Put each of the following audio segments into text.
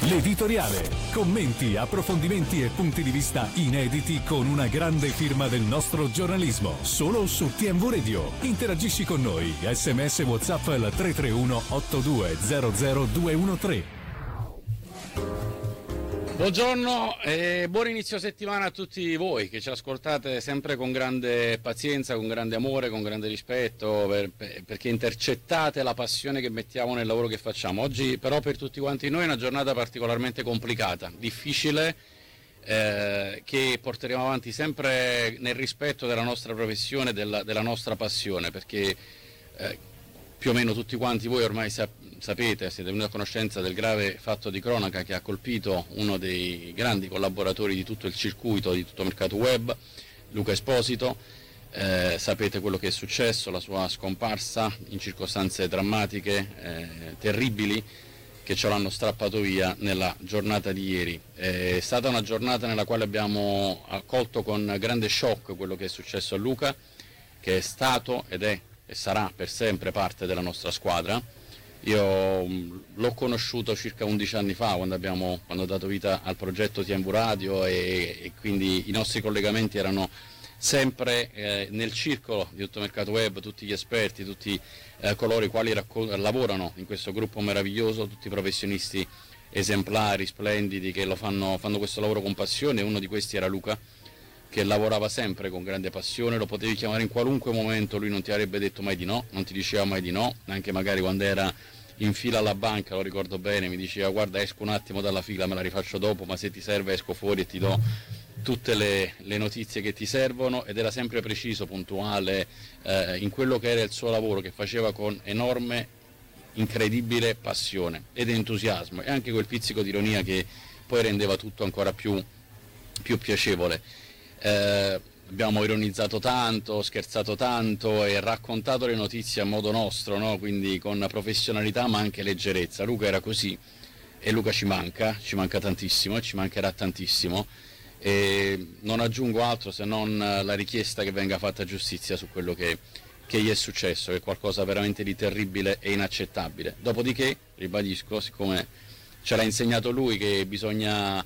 L'editoriale. Commenti, approfondimenti e punti di vista inediti con una grande firma del nostro giornalismo. Solo su TMV Radio. Interagisci con noi. SMS WhatsApp al 331 8200 213. Buongiorno e buon inizio settimana a tutti voi che ci ascoltate sempre con grande pazienza, con grande amore, con grande rispetto, perché intercettate la passione che mettiamo nel lavoro che facciamo. Oggi però per tutti quanti noi è una giornata particolarmente complicata, difficile, che porteremo avanti sempre nel rispetto della nostra professione, della nostra passione, perché più o meno tutti quanti voi ormai sapete, siete venuti a conoscenza del grave fatto di cronaca che ha colpito uno dei grandi collaboratori di tutto il circuito, di tutto il mercato web, Luca Esposito. Sapete quello che è successo, la sua scomparsa in circostanze drammatiche, terribili, che ce l'hanno strappato via nella giornata di ieri. È stata una giornata nella quale abbiamo accolto con grande shock quello che è successo a Luca, che è stato ed è e sarà per sempre parte della nostra squadra. Io l'ho conosciuto circa 11 anni fa quando ho dato vita al progetto TMV Radio e quindi i nostri collegamenti erano sempre nel circolo di tutto il mercato web, tutti gli esperti, tutti coloro i quali lavorano in questo gruppo meraviglioso, tutti professionisti esemplari, splendidi, che fanno questo lavoro con passione. Uno di questi era Luca, che lavorava sempre con grande passione, lo potevi chiamare in qualunque momento, lui non ti avrebbe detto mai di no, non ti diceva mai di no, anche magari quando era in fila alla banca, lo ricordo bene, mi diceva guarda esco un attimo dalla fila, me la rifaccio dopo, ma se ti serve esco fuori e ti do tutte le notizie che ti servono, ed era sempre preciso, puntuale in quello che era il suo lavoro, che faceva con enorme, incredibile passione ed entusiasmo, e anche quel pizzico di ironia che poi rendeva tutto ancora più piacevole. Abbiamo ironizzato tanto, scherzato tanto e raccontato le notizie a modo nostro, no? Quindi con professionalità ma anche leggerezza. Luca era così e Luca ci manca tantissimo e ci mancherà tantissimo, e non aggiungo altro se non la richiesta che venga fatta giustizia su quello che gli è successo, che è qualcosa veramente di terribile e inaccettabile. Dopodiché, ribadisco, siccome ce l'ha insegnato lui che bisogna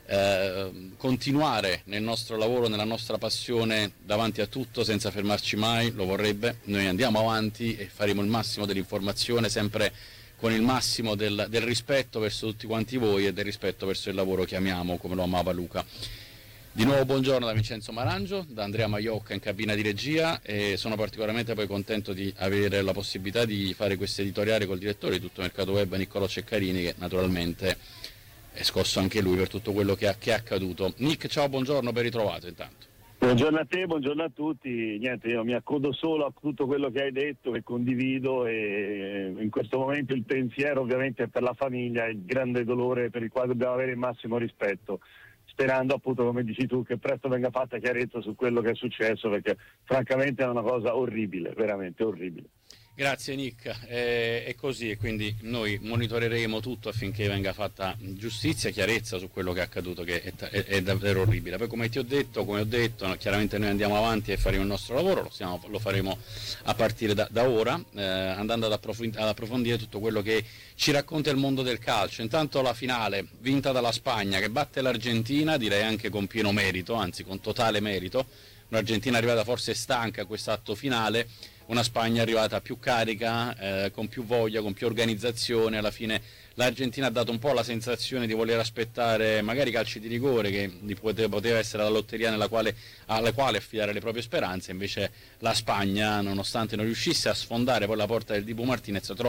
continuare nel nostro lavoro, nella nostra passione, davanti a tutto, senza fermarci mai, lo vorrebbe. Noi andiamo avanti e faremo il massimo dell'informazione, sempre con il massimo del rispetto verso tutti quanti voi e del rispetto verso il lavoro che amiamo, come lo amava Luca. Di nuovo buongiorno da Vincenzo Marangio, da Andrea Maiocca in cabina di regia, e sono particolarmente poi contento di avere la possibilità di fare questo editoriale col direttore di tutto il mercato web, Niccolò Ceccarini, che naturalmente è scosso anche lui per tutto quello che è accaduto. Nick, ciao, buongiorno, ben ritrovato intanto. Buongiorno a te, buongiorno a tutti. Niente, io mi accodo solo a tutto quello che hai detto e condivido, e in questo momento il pensiero ovviamente è per la famiglia, il grande dolore per il quale dobbiamo avere il massimo rispetto, sperando appunto, come dici tu, che presto venga fatta chiarezza su quello che è successo, perché francamente è una cosa orribile, veramente orribile. Grazie Nick, è così, e quindi noi monitoreremo tutto affinché venga fatta giustizia, chiarezza su quello che è accaduto, che è davvero orribile. Poi come ho detto, chiaramente noi andiamo avanti e faremo il nostro lavoro, lo faremo a partire da ora, andando ad approfondire tutto quello che ci racconta il mondo del calcio. Intanto la finale vinta dalla Spagna, che batte l'Argentina, direi anche con pieno merito, anzi con totale merito. Un'Argentina arrivata forse stanca a quest'atto finale, una Spagna arrivata più carica, con più voglia, con più organizzazione. Alla fine l'Argentina ha dato un po' la sensazione di voler aspettare magari calci di rigore, che poteva essere la lotteria alla quale affidare le proprie speranze. Invece la Spagna, nonostante non riuscisse a sfondare poi la porta del Dibu Martinez,